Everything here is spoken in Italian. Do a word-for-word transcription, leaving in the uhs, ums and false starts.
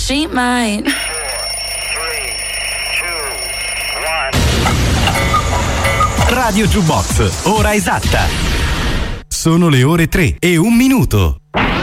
she might. Radio Jukebox, ora esatta. Sono le ore tre e un minuto.